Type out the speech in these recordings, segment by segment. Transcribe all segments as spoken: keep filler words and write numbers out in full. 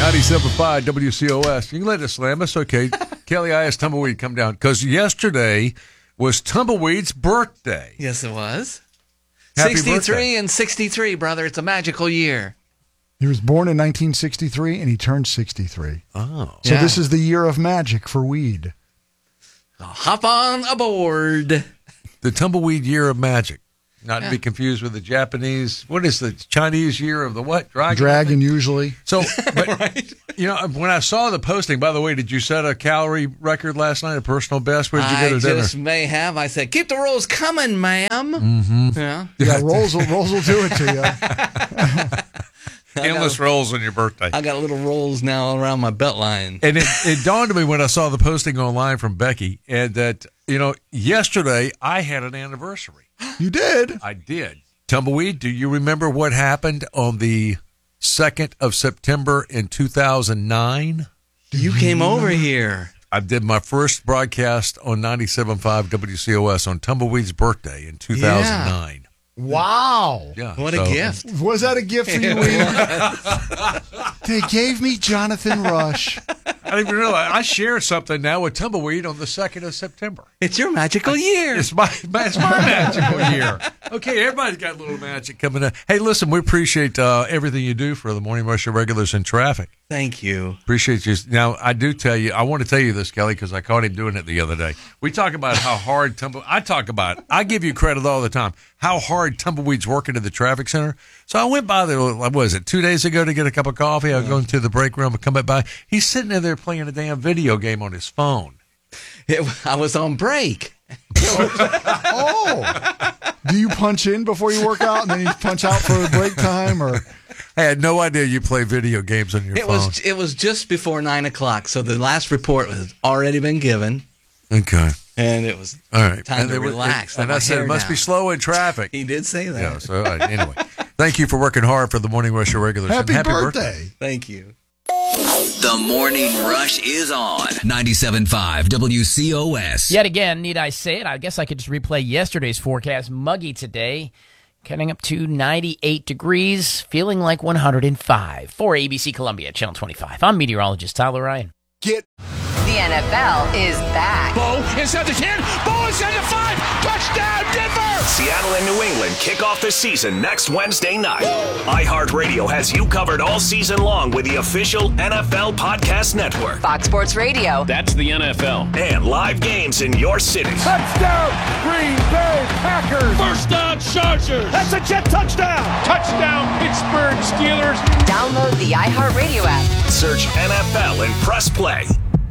ninety-seven point five W C O S. You can let it slam us. Okay. Kelly, I asked Tumbleweed to come down because yesterday was Tumbleweed's birthday. Yes, it was. Happy sixty-three birthday. and sixty-three, brother. It's a magical year. He was born in nineteen sixty-three, and he turned sixty-three. Oh. So Yeah. this is the year of magic for weed. Hop on aboard. The Tumbleweed Year of Magic. Not Yeah. to be confused with the Japanese. What is the Chinese year of the what? Dragon? Dragon, usually. So, but, you know, when I saw the posting, by the way, did you set a calorie record last night, a personal best? Where did you I go to dinner? just may have. I said, keep the rolls coming, ma'am. Mm-hmm. Yeah. Yeah, rolls will, rolls will do it to you. Endless rolls on your birthday. I got little rolls now around my belt line. And it, it dawned on me when I saw the posting online from Becky, and that, you know, yesterday I had an anniversary. You did? I did. Tumbleweed, do you remember what happened on the second of September in two thousand nine? You came over here. I did my first broadcast on ninety-seven point five W C O S on Tumbleweed's birthday in two thousand nine. Wow. Yeah. What so- a gift. Was that a gift for you, Weed? They gave me Jonathan Rush. I didn't even realize. I share something now with Tumbleweed on the second of September. It's your magical year. It's my, it's my magical year. Okay, everybody's got a little magic coming in. Hey, listen, we appreciate uh, everything you do for the Morning Rush of Regulars in Traffic. Thank you. Appreciate you. Now, I do tell you, I want to tell you this, Kelly, because I caught him doing it the other day. We talk about how hard Tumble. I talk about, I give you credit all the time, how hard Tumbleweed's working at the traffic center. So I went by there, what was it, two days ago to get a cup of coffee. I was going to the break room and come back by. He's sitting in there playing a damn video game on his phone. It, I was on break. Oh. Do you punch in before you work out and then you punch out for break time? Or I had no idea you play video games on your It phone. was it was just before nine o'clock, so the last report has already been given, Okay. and it was All right. time and to there was- relax. And let I my said, hair it must down. be slow in traffic. He did say that. Yeah, so uh, anyway, thank you for working hard for the Morning Rush of Regulars. happy, and happy birthday. Thank you. The Morning Rush is on ninety-seven point five W C O S. Yet again, need I say it? I guess I could just replay yesterday's forecast. Muggy today, getting up to ninety-eight degrees, feeling like one hundred five. For A B C Columbia, Channel twenty-five. I'm meteorologist Tyler Ryan. Get The N F L is back. Bo inside the ten. Bo inside the five. Touchdown, Denver! Seattle and New England kick off the season next Wednesday night. iHeartRadio has you covered all season long with the official N F L Podcast Network. Fox Sports Radio. That's the N F L. And live games in your city. Touchdown, Green Bay Packers. First down, Chargers. That's a Jet touchdown. Touchdown, Pittsburgh Steelers. Download the iHeartRadio app. Search N F L and press play.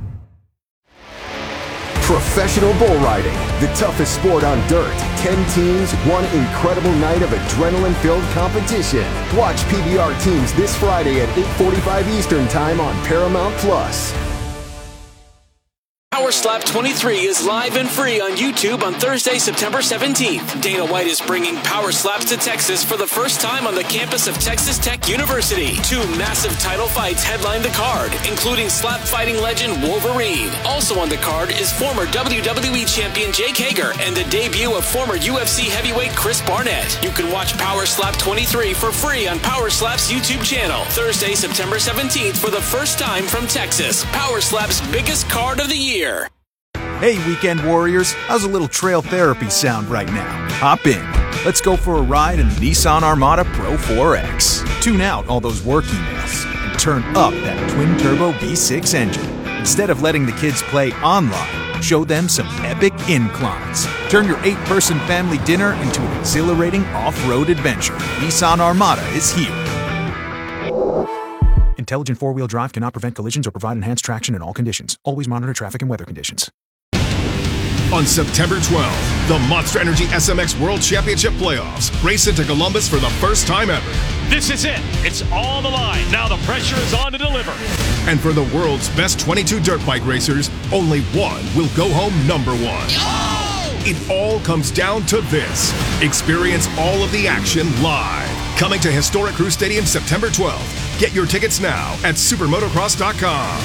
Professional bull riding, the toughest sport on dirt. Ten teams, one incredible night of adrenaline-filled competition. Watch P B R teams this Friday at eight forty-five Eastern Time on Paramount Plus. Power Slap twenty-three is live and free on YouTube on Thursday, September seventeenth. Dana White is bringing Power Slaps to Texas for the first time on the campus of Texas Tech University. Two massive title fights headline the card, including slap fighting legend Wolverine. Also on the card is former W W E champion Jake Hager and the debut of former U F C heavyweight Chris Barnett. You can watch Power Slap twenty-three for free on Power Slap's YouTube channel. Thursday, September seventeenth for the first time from Texas. Power Slap's biggest card of the year. Hey, Weekend Warriors, how's a little trail therapy sound right now? Hop in. Let's go for a ride in the Nissan Armada Pro four X. Tune out all those work emails and turn up that twin-turbo V six engine. Instead of letting the kids play online, show them some epic inclines. Turn your eight-person family dinner into an exhilarating off-road adventure. Nissan Armada is here. Intelligent four-wheel drive cannot prevent collisions or provide enhanced traction in all conditions. Always monitor traffic and weather conditions. On September twelfth, the Monster Energy S M X World Championship Playoffs race into Columbus for the first time ever. This is it. It's all on the line. Now the pressure is on to deliver. And for the world's best twenty-two dirt bike racers, only one will go home number one. Oh! It all comes down to this. Experience all of the action live. Coming to historic Crew Stadium September twelfth. Get your tickets now at supermotocross dot com.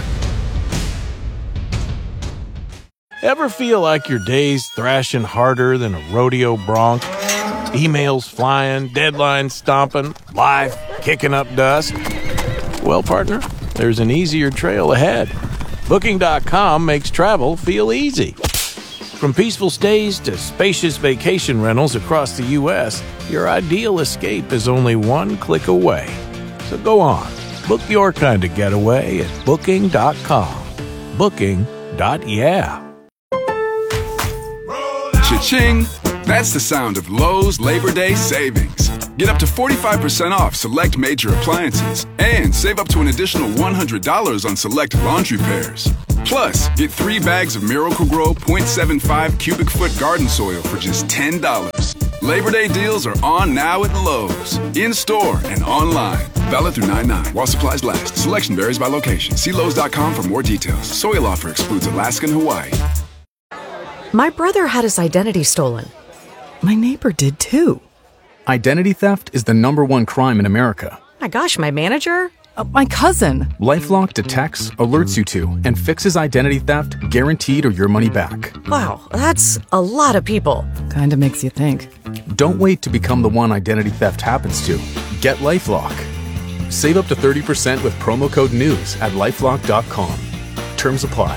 Ever feel like your day's thrashing harder than a rodeo bronc? Emails flying, deadlines stomping, life kicking up dust? Well, partner, there's an easier trail ahead. Booking dot com makes travel feel easy. From peaceful stays to spacious vacation rentals across the U S, your ideal escape is only one click away. So go on, book your kind of getaway at Booking dot com. Booking. Yeah. Cha-ching! That's the sound of Lowe's Labor Day savings. Get up to forty-five percent off select major appliances and save up to an additional one hundred dollars on select laundry pairs. Plus, get three bags of Miracle-Gro point seven five cubic foot garden soil for just ten dollars. Labor Day deals are on now at Lowe's, in-store and online. Valid through nine nine while supplies last. Selection varies by location. See Lowe's dot com for more details. Soil offer excludes Alaska and Hawaii. My brother had his identity stolen. My neighbor did too. Identity theft is the number one crime in America. My gosh, my manager? Uh, my cousin. LifeLock detects, alerts you to, and fixes identity theft guaranteed or your money back. Wow, that's a lot of people. Kinda makes you think. Don't wait to become the one identity theft happens to. Get LifeLock. Save up to thirty percent with promo code NEWS at lifelock dot com. Terms apply.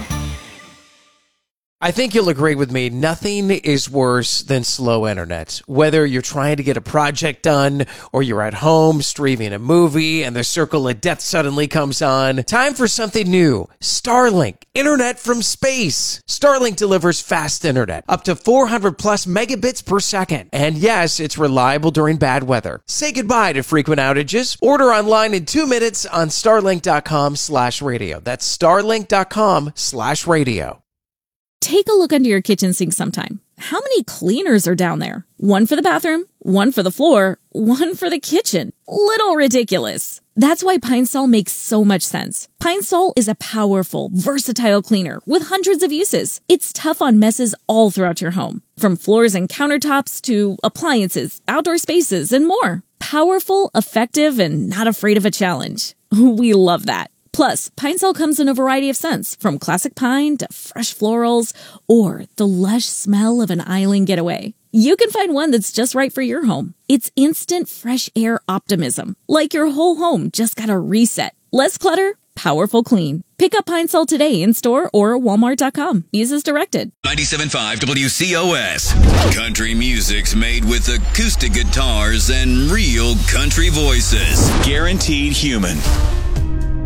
I think you'll agree with me, nothing is worse than slow internet. Whether you're trying to get a project done or you're at home streaming a movie and the circle of death suddenly comes on, time for something new. Starlink, internet from space. Starlink delivers fast internet, up to four hundred plus megabits per second. And yes, it's reliable during bad weather. Say goodbye to frequent outages. Order online in two minutes on starlink dot com slash radio. That's starlink dot com slash radio. Take a look under your kitchen sink sometime. How many cleaners are down there? One for the bathroom, one for the floor, one for the kitchen. Little ridiculous. That's why Pine Sol makes so much sense. Pine Sol is a powerful, versatile cleaner with hundreds of uses. It's tough on messes all throughout your home, from floors and countertops to appliances, outdoor spaces, and more. Powerful, effective, and not afraid of a challenge. We love that. Plus, Pine Sol comes in a variety of scents, from classic pine to fresh florals or the lush smell of an island getaway. You can find one that's just right for your home. It's instant fresh air optimism, like your whole home just got a reset. Less clutter, powerful clean. Pick up Pine Sol today in store or walmart dot com. Use as directed. ninety-seven point five W C O S. Country music's made with acoustic guitars and real country voices. Guaranteed human.